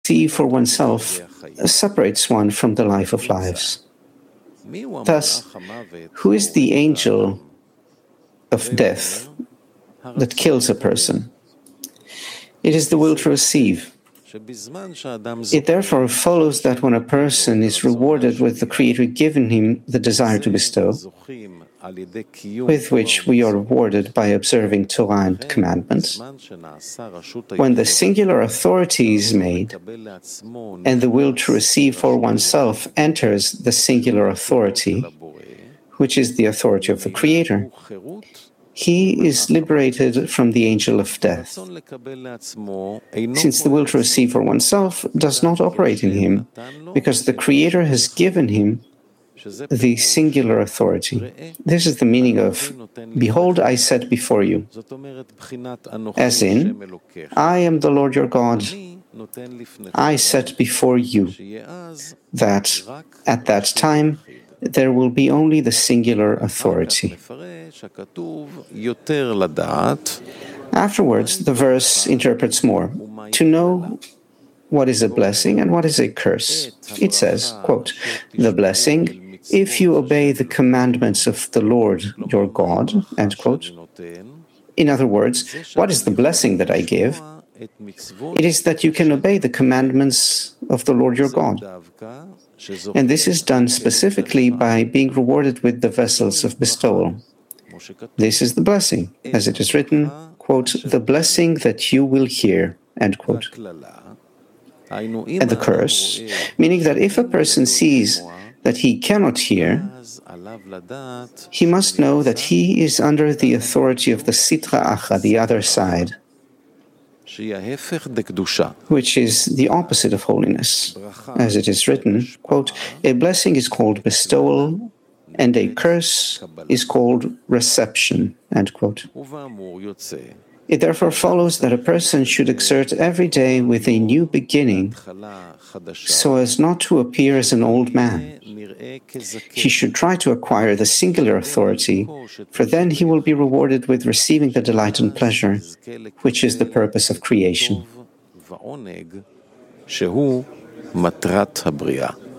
receive for oneself separates one from the life of lives. Thus, who is the angel of death that kills a person? It is the will to receive. It therefore follows that when a person is rewarded with the Creator giving him the desire to bestow, with which we are rewarded by observing Torah and commandments, when the singular authority is made, and the will to receive for oneself enters the singular authority, which is the authority of the Creator, he is liberated from the angel of death, since the will to receive for oneself does not operate in him, because the Creator has given him the singular authority. This is the meaning of, "Behold, I set before you," as in, "I am the Lord your God, I set before you," that at that time there will be only the singular authority. Afterwards, the verse interprets more, to know what is a blessing and what is a curse. It says, quote, "The blessing, if you obey the commandments of the Lord your God," end quote. In other words, what is the blessing that I give? It is that you can obey the commandments of the Lord your God. And this is done specifically by being rewarded with the vessels of bestowal. This is the blessing, as it is written, quote, "The blessing that you will hear," end quote. And the curse, meaning that if a person sees that he cannot hear, he must know that he is under the authority of the Sitra Achra, the other side, which is the opposite of holiness. As it is written, quote, "A blessing is called bestowal, and a curse is called reception," end quote. It therefore follows that a person should exert every day with a new beginning so as not to appear as an old man. He should try to acquire the singular authority, for then he will be rewarded with receiving the delight and pleasure, which is the purpose of creation.